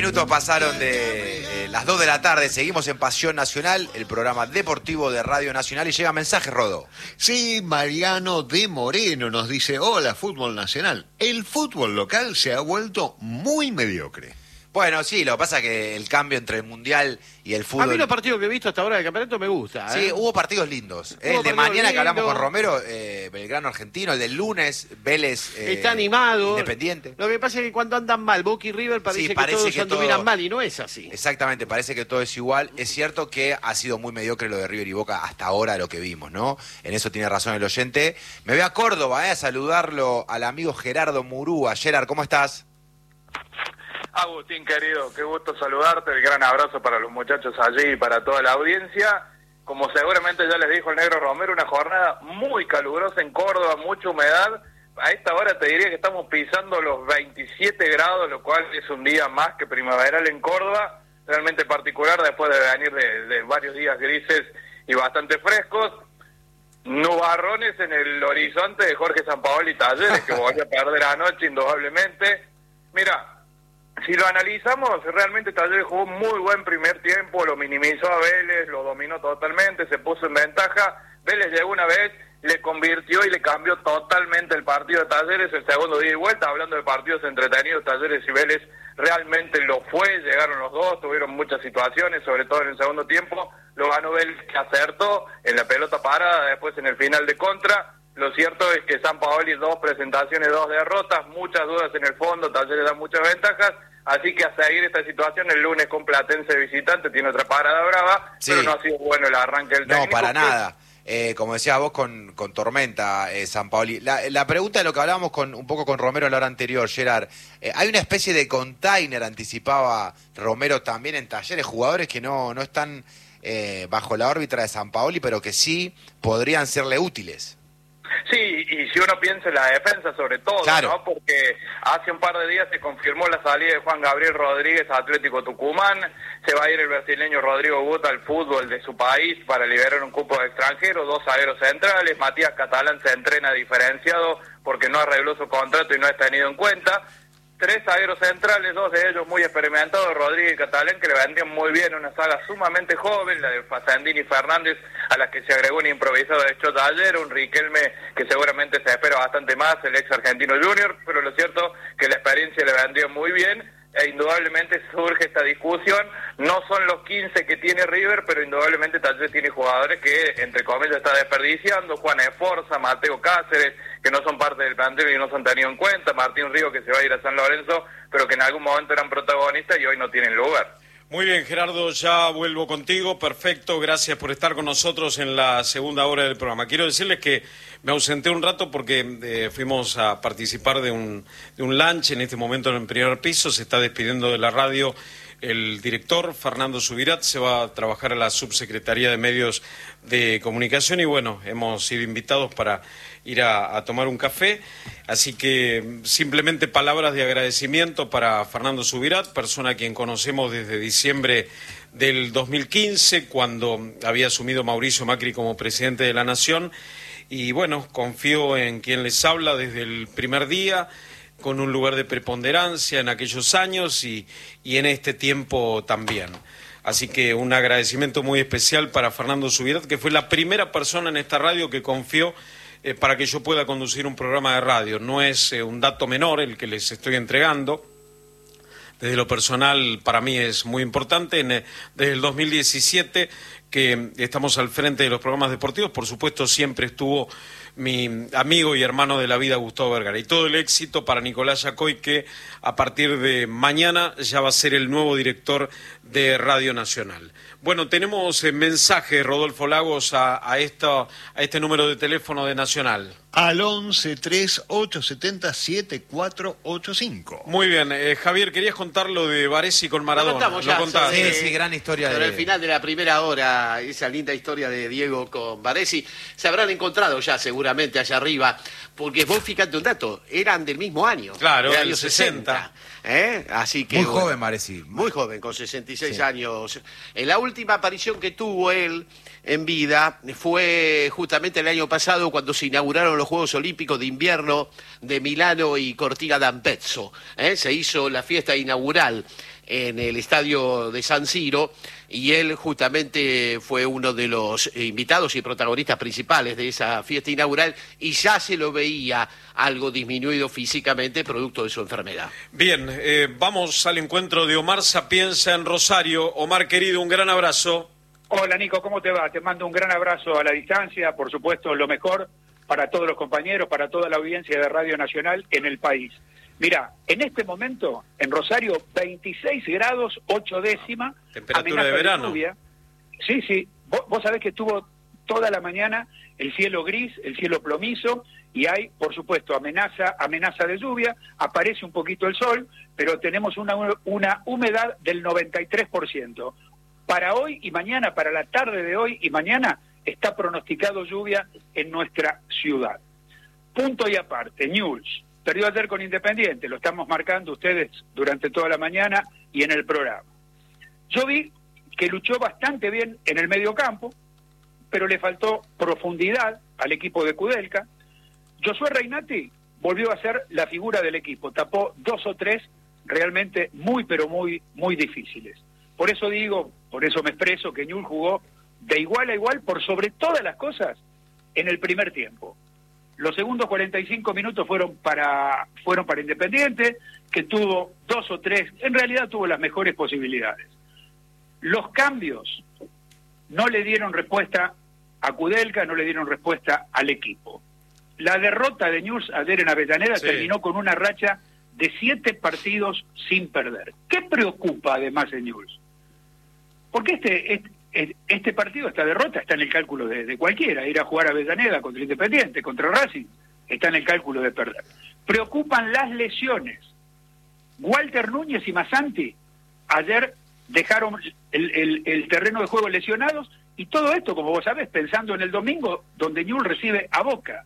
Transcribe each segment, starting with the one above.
Minutos pasaron de las 2 de la tarde, seguimos en Pasión Nacional, el programa deportivo de Radio Nacional, y llega mensaje, Rodo. Sí, Mariano de Moreno nos dice: hola, fútbol nacional. El fútbol local se ha vuelto muy mediocre. Bueno, sí, lo que pasa es que el cambio entre el Mundial y el fútbol... A mí los partidos que he visto hasta ahora del campeonato me gusta. Sí, hubo partidos lindos. El de mañana que hablamos con Romero, Belgrano Argentino, el del lunes, Vélez... Está animado. Independiente. Lo que pasa es que cuando andan mal, Boca y River parece que todos anduvieran mal, y no es así. Exactamente, parece que todo es igual. Es cierto que ha sido muy mediocre lo de River y Boca hasta ahora, lo que vimos, ¿no? En eso tiene razón el oyente. Me voy a Córdoba, a saludarlo al amigo Gerardo Murúa. Gerard, ¿cómo estás? Agustín, querido, qué gusto saludarte, el gran abrazo para los muchachos allí y para toda la audiencia. Como seguramente ya les dijo el negro Romero, una jornada muy calurosa en Córdoba, mucha humedad. A esta hora te diría que estamos pisando los 27 grados, lo cual es un día más que primaveral en Córdoba, realmente particular después de venir de varios días grises y bastante frescos. Nubarrones en el horizonte de Jorge Sampaoli Talleres, que volvió a perder anoche indudablemente. Mira, si lo analizamos, realmente Talleres jugó muy buen primer tiempo, lo minimizó a Vélez, lo dominó totalmente, se puso en ventaja. Vélez llegó una vez, le convirtió y le cambió totalmente el partido de Talleres, el segundo día y vuelta. Hablando de partidos entretenidos, Talleres y Vélez realmente lo fue, llegaron los dos, tuvieron muchas situaciones, sobre todo en el segundo tiempo. Lo ganó Vélez, que acertó en la pelota parada, después en el final de contra. Lo cierto es que Sampaoli, 2 presentaciones, 2 derrotas, muchas dudas en el fondo, Talleres da muchas ventajas, así que a seguir esta situación el lunes con Platense visitante, tiene otra parada brava, sí. Pero no ha sido bueno el arranque del técnico. No, para nada. Como decías vos con Tormenta, Sampaoli. La pregunta de lo que hablábamos un poco con Romero en la hora anterior, Gerard, hay una especie de container, anticipaba Romero también en Talleres, jugadores que no están bajo la órbita de Sampaoli, pero que sí podrían serle útiles. Sí, y si uno piensa en la defensa sobre todo, claro, ¿no? Porque hace un par de días se confirmó la salida de Juan Gabriel Rodríguez a Atlético Tucumán, se va a ir el brasileño Rodrigo Guta al fútbol de su país para liberar un cupo de extranjero, 2 zagueros centrales, Matías Catalán se entrena diferenciado porque no arregló su contrato y no es tenido en cuenta. 3 zagueros centrales, 2 de ellos muy experimentados, Rodríguez y Catalán, que le vendían muy bien, una saga sumamente joven, la de Facendini y Fernández, a la que se agregó un improvisado de Chota ayer, un Riquelme que seguramente se espera bastante más, el ex argentino junior, pero lo cierto que la experiencia le vendió muy bien, e indudablemente surge esta discusión. No son los 15 que tiene River, pero indudablemente Talleres tiene jugadores que, entre comillas, está desperdiciando: Juan Esforza, Mateo Cáceres, que no son parte del plantel y no son tenidos en cuenta, Martín Río, que se va a ir a San Lorenzo, pero que en algún momento eran protagonistas y hoy no tienen lugar. Muy bien, Gerardo, ya vuelvo contigo, perfecto, gracias por estar con nosotros en la segunda hora del programa. Quiero decirles que me ausenté un rato porque fuimos a participar de un lunch en este momento en el primer piso, se está despidiendo de la radio el director Fernando Subirat, se va a trabajar a la Subsecretaría de Medios de Comunicación y bueno, hemos sido invitados para ir a tomar un café, así que simplemente palabras de agradecimiento para Fernando Subirat, persona a quien conocemos desde diciembre del 2015, cuando había asumido Mauricio Macri como presidente de la Nación, y bueno, confío en quien les habla desde el primer día, con un lugar de preponderancia en aquellos años y en este tiempo también. Así que un agradecimiento muy especial para Fernando Subirat, que fue la primera persona en esta radio que confió para que yo pueda conducir un programa de radio. No es un dato menor el que les estoy entregando. Desde lo personal, para mí es muy importante. Desde el 2017 que estamos al frente de los programas deportivos, por supuesto siempre estuvo mi amigo y hermano de la vida, Gustavo Vergara. Y todo el éxito para Nicolás Yacoy, que a partir de mañana ya va a ser el nuevo director de Radio Nacional. Bueno, tenemos mensaje, Rodolfo Lagos, a este número de teléfono de Nacional. Al 11-3870-7485. Muy bien, Javier, querías contar lo de Baresi con Maradona. Lo contás. Sí, gran historia. Sobre el final de la primera hora, esa linda historia de Diego con Baresi, se habrán encontrado ya seguramente allá arriba, porque vos fíjate un dato, eran del mismo año. Claro, del año 60. Así que, muy joven, Baresi. Muy joven, con 66 años. En la última aparición que tuvo él en vida fue justamente el año pasado cuando se inauguraron los Juegos Olímpicos de Invierno de Milano y Cortina d'Ampezzo. Se hizo la fiesta inaugural. en el estadio de San Siro, y él justamente fue uno de los invitados y protagonistas principales de esa fiesta inaugural, y ya se lo veía algo disminuido físicamente producto de su enfermedad. Bien, vamos al encuentro de Omar Sapienza en Rosario. Omar, querido, un gran abrazo. Hola Nico, ¿cómo te va? Te mando un gran abrazo a la distancia, por supuesto lo mejor para todos los compañeros, para toda la audiencia de Radio Nacional en el país. Mira, en este momento en Rosario 26 grados 8 décimas, temperatura de verano. Lluvia. Sí, vos sabés que estuvo toda la mañana el cielo gris, el cielo plomizo, y hay, por supuesto, amenaza de lluvia, aparece un poquito el sol, pero tenemos una humedad del 93%. Para hoy y mañana, para la tarde de hoy y mañana, está pronosticado lluvia en nuestra ciudad. Punto y aparte, Newell's perdió ayer con Independiente, lo estamos marcando ustedes durante toda la mañana y en el programa. Yo vi que luchó bastante bien en el mediocampo, pero le faltó profundidad al equipo de Kudelka. Josué Reinati volvió a ser la figura del equipo, tapó 2 o 3 realmente muy difíciles. Por eso me expreso que Newell's jugó de igual a igual por sobre todas las cosas en el primer tiempo. Los segundos 45 minutos fueron para Independiente, que tuvo 2 o 3, en realidad tuvo las mejores posibilidades. Los cambios no le dieron respuesta a Kudelka, no le dieron respuesta al equipo. La derrota de Newell's ayer en Avellaneda terminó con una racha de 7 partidos sin perder. ¿Qué preocupa además en Newell's? Porque este partido, esta derrota, está en el cálculo de cualquiera. Ir a jugar a Avellaneda contra Independiente, contra Racing, está en el cálculo de perder. Preocupan las lesiones. Walter Núñez y Massanti ayer dejaron el terreno de juego lesionados, y todo esto, como vos sabés, pensando en el domingo, donde Newell's recibe a Boca.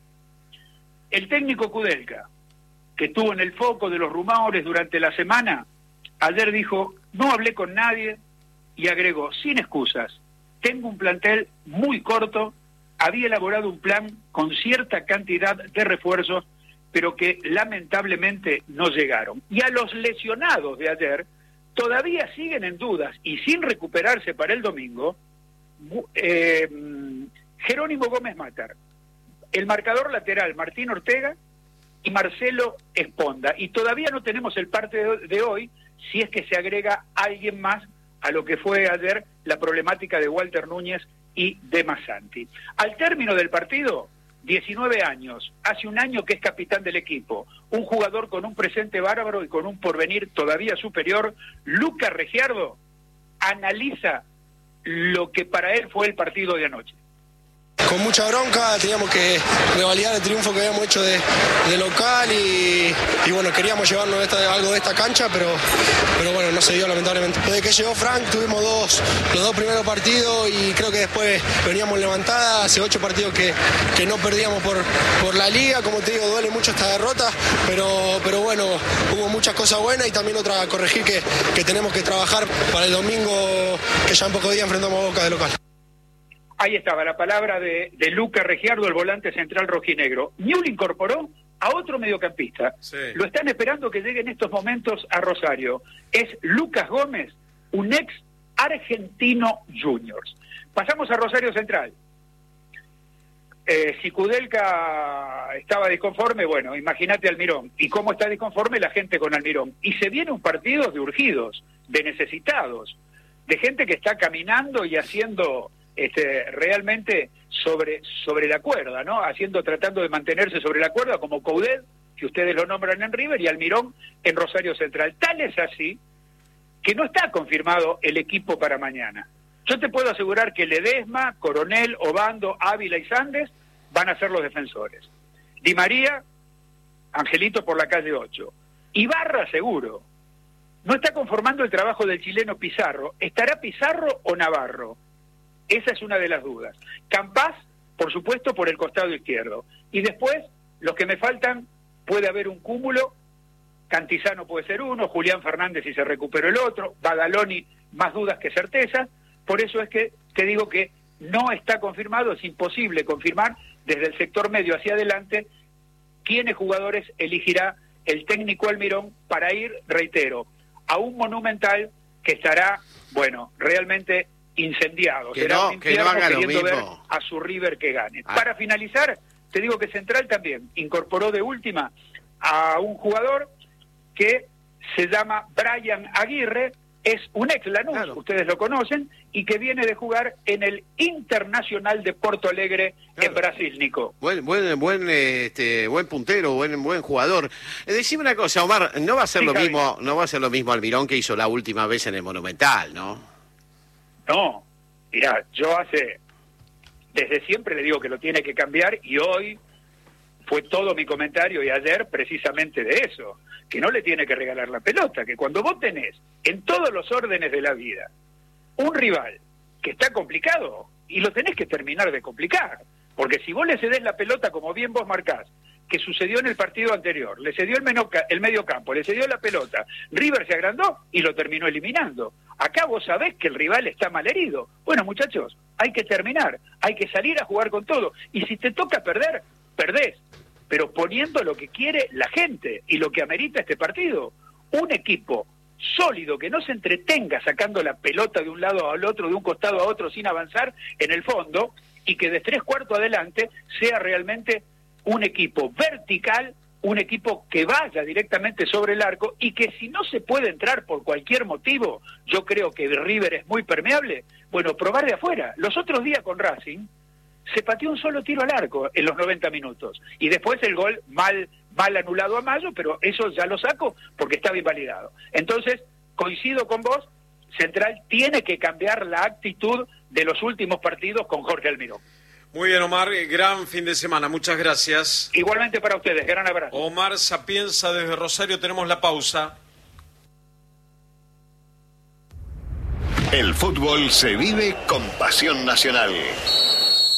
El técnico Kudelka, que estuvo en el foco de los rumores durante la semana, ayer dijo: no hablé con nadie, y agregó, sin excusas, tengo un plantel muy corto, había elaborado un plan con cierta cantidad de refuerzos, pero que lamentablemente no llegaron. Y a los lesionados de ayer todavía siguen en dudas, y sin recuperarse para el domingo, Jerónimo Gómez Matar, el marcador lateral Martín Ortega y Marcelo Esponda. Y todavía no tenemos el parte de hoy, si es que se agrega alguien más a lo que fue ayer la problemática de Walter Núñez y de Massanti. Al término del partido, 19 años, hace un año que es capitán del equipo, un jugador con un presente bárbaro y con un porvenir todavía superior, Lucas Regiardo analiza lo que para él fue el partido de anoche. Con mucha bronca, teníamos que revalidar el triunfo que habíamos hecho de local y bueno, queríamos llevarnos algo de esta cancha, pero bueno, no se dio lamentablemente. Desde que llegó Frank tuvimos los dos primeros partidos y creo que después veníamos levantada, hace 8 partidos que no perdíamos por la liga, como te digo, duele mucho esta derrota, pero bueno, hubo muchas cosas buenas y también otra a corregir que tenemos que trabajar para el domingo, que ya en pocos días enfrentamos a Boca de local. Ahí estaba la palabra de Lucas Regiardo, el volante central rojinegro. Newell's incorporó a otro mediocampista. Sí. Lo están esperando que llegue en estos momentos a Rosario. Es Lucas Gómez, un ex Argentino Juniors. Pasamos a Rosario Central. Si Kudelka estaba disconforme, bueno, imagínate Almirón. ¿Y cómo está disconforme la gente con Almirón? Y se viene un partido de urgidos, de necesitados, de gente que está caminando y haciendo... realmente sobre la cuerda, ¿no? Tratando de mantenerse sobre la cuerda, como Coudet, que ustedes lo nombran en River, y Almirón en Rosario Central. Tal es así que no está confirmado el equipo para mañana. Yo te puedo asegurar que Ledesma, Coronel, Obando, Ávila y Sandes van a ser los defensores. Di María, Angelito por la calle 8. Ibarra seguro. No está conformando el trabajo del chileno Pizarro. ¿Estará Pizarro o Navarro? Esa es una de las dudas. Campás, por supuesto, por el costado izquierdo. Y después, los que me faltan, puede haber un cúmulo. Cantizano puede ser uno, Julián Fernández si se recuperó el otro, Badaloni, más dudas que certezas. Por eso es que te digo que no está confirmado, es imposible confirmar desde el sector medio hacia adelante quiénes jugadores elegirá el técnico Almirón para ir, reitero, a un Monumental que estará, bueno, realmente incendiado. Será un infierno haga lo queriendo ver mismo a su River que gane. Para finalizar, te digo que Central también incorporó de última a un jugador que se llama Brian Aguirre, es un ex Lanús, claro, ustedes lo conocen, y que viene de jugar en el Internacional de Porto Alegre, claro, en Brasil, Nico. Buen puntero, buen jugador. Decime una cosa, Omar, no va a ser Sí, lo Javi. mismo, no va a ser lo mismo Almirón que hizo la última vez en el Monumental, ¿no? No, mirá, yo desde siempre le digo que lo tiene que cambiar, y hoy fue todo mi comentario, y ayer precisamente de eso, que no le tiene que regalar la pelota, que cuando vos tenés en todos los órdenes de la vida un rival que está complicado, y lo tenés que terminar de complicar, porque si vos le cedés la pelota, como bien vos marcás, que sucedió en el partido anterior, le cedió el medio campo, le cedió la pelota, River se agrandó y lo terminó eliminando. Acá vos sabés que el rival está mal herido. Bueno, muchachos, hay que terminar, hay que salir a jugar con todo, y si te toca perder, perdés, pero poniendo lo que quiere la gente y lo que amerita este partido. Un equipo sólido, que no se entretenga sacando la pelota de un lado al otro, de un costado a otro, sin avanzar en el fondo, y que de 3/4 adelante sea realmente un equipo vertical, un equipo que vaya directamente sobre el arco, y que si no se puede entrar por cualquier motivo, yo creo que River es muy permeable, bueno, probar de afuera. Los otros días con Racing se pateó un solo tiro al arco en los 90 minutos, y después el gol mal anulado a Mayo, pero eso ya lo saco porque estaba invalidado. Entonces, coincido con vos, Central tiene que cambiar la actitud de los últimos partidos con Jorge Almirón. Muy bien, Omar, gran fin de semana, muchas gracias. Igualmente para ustedes, gran abrazo. Omar Sapienza desde Rosario, tenemos la pausa. El fútbol se vive con pasión nacional.